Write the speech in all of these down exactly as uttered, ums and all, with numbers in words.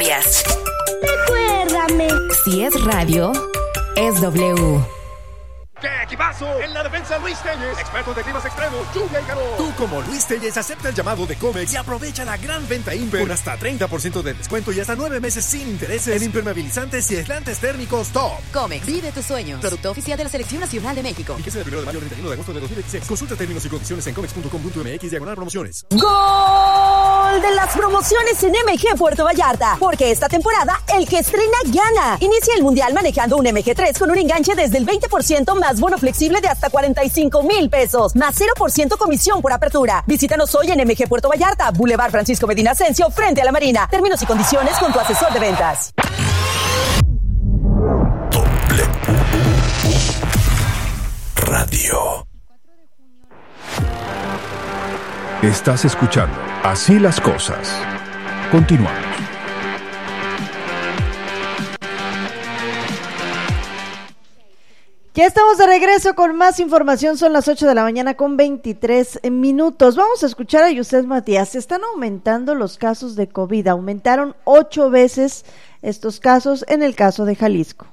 historias. Recuérdame. Si es radio, es W. ¡Qué equipazo! En la defensa, Luis Telles, experto de climas extremos, lluvia y calor. Tú, como Luis Telles, acepta el llamado de Comex y aprovecha la gran venta Imper con hasta treinta por ciento de descuento y hasta nueve meses sin intereses en impermeabilizantes y aislantes térmicos top. Comex, vive tus sueños. Producto oficial de la Selección Nacional de México. Fíjese del primero de mayo al treinta y uno de agosto de dos mil veintiséis. Consulta términos y condiciones en comex punto com punto m x diagonal promociones. ¡Gol de las promociones en M G Puerto Vallarta! Porque esta temporada, el que estrena gana. Inicia el mundial manejando un M G tres con un enganche desde el veinte por ciento más bono flexible de hasta cuarenta y cinco mil pesos, más cero por ciento comisión por apertura. Visítanos hoy en M G Puerto Vallarta, Boulevard Francisco Medina Ascencio, frente a la Marina. Términos y condiciones con tu asesor de ventas. Radio. Estás escuchando Así las Cosas. Continuamos. Ya estamos de regreso con más información, son las ocho de la mañana con veintitrés minutos. Vamos a escuchar a Yusef Matías. Se están aumentando los casos de COVID, aumentaron ocho veces estos casos en el caso de Jalisco.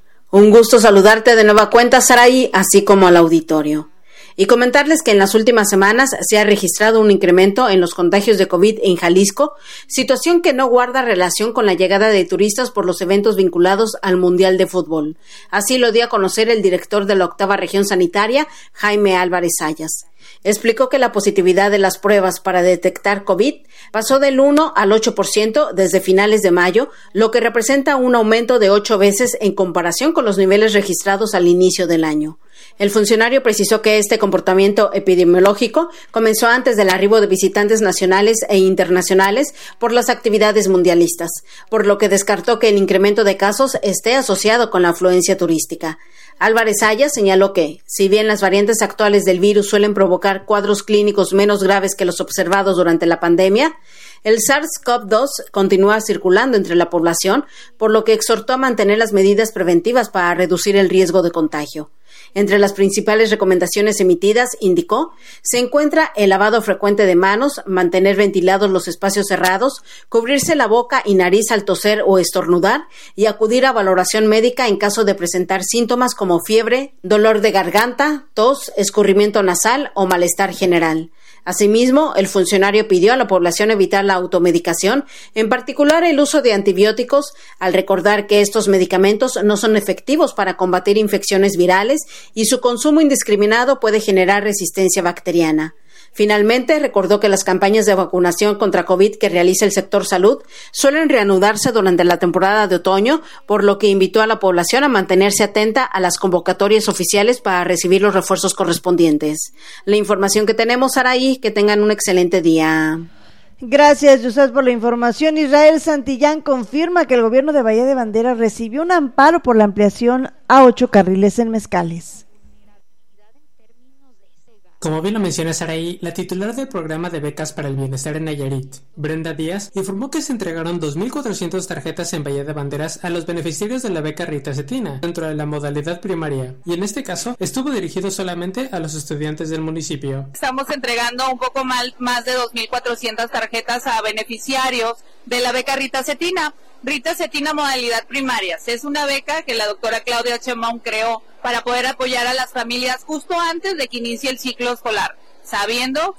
Un gusto saludarte de nueva cuenta, Saraí, así como al auditorio. Y comentarles que en las últimas semanas se ha registrado un incremento en los contagios de COVID en Jalisco, situación que no guarda relación con la llegada de turistas por los eventos vinculados al Mundial de Fútbol. Así lo dio a conocer el director de la octava región sanitaria, Jaime Álvarez Sayas. Explicó que la positividad de las pruebas para detectar COVID pasó del uno al ocho por ciento desde finales de mayo, lo que representa un aumento de ocho veces en comparación con los niveles registrados al inicio del año. El funcionario precisó que este comportamiento epidemiológico comenzó antes del arribo de visitantes nacionales e internacionales por las actividades mundialistas, por lo que descartó que el incremento de casos esté asociado con la afluencia turística. Álvarez Sayas señaló que, si bien las variantes actuales del virus suelen provocar cuadros clínicos menos graves que los observados durante la pandemia, el SARS-CoV dos continúa circulando entre la población, por lo que exhortó a mantener las medidas preventivas para reducir el riesgo de contagio. Entre las principales recomendaciones emitidas, indicó, se encuentra el lavado frecuente de manos, mantener ventilados los espacios cerrados, cubrirse la boca y nariz al toser o estornudar y acudir a valoración médica en caso de presentar síntomas como fiebre, dolor de garganta, tos, escurrimiento nasal o malestar general. Asimismo, el funcionario pidió a la población evitar la automedicación, en particular el uso de antibióticos, al recordar que estos medicamentos no son efectivos para combatir infecciones virales y su consumo indiscriminado puede generar resistencia bacteriana. Finalmente, recordó que las campañas de vacunación contra COVID que realiza el sector salud suelen reanudarse durante la temporada de otoño, por lo que invitó a la población a mantenerse atenta a las convocatorias oficiales para recibir los refuerzos correspondientes. La información que tenemos, Saraí, que tengan un excelente día. Gracias, Yusef, por la información. Israel Santillán confirma que el gobierno de Bahía de Bandera recibió un amparo por la ampliación a ocho carriles en Mezcales. Como bien lo menciona Saraí, la titular del programa de becas para el bienestar en Nayarit, Brenda Díaz, informó que se entregaron dos mil cuatrocientas tarjetas en Bahía de Banderas a los beneficiarios de la beca Rita Cetina, dentro de la modalidad primaria, y en este caso estuvo dirigido solamente a los estudiantes del municipio. Estamos entregando un poco más, más de dos mil cuatrocientas tarjetas a beneficiarios de la beca Rita Cetina. Rita Cetina modalidad primarias. Es una beca que la doctora Claudia Sheinbaum creó para poder apoyar a las familias justo antes de que inicie el ciclo escolar, sabiendo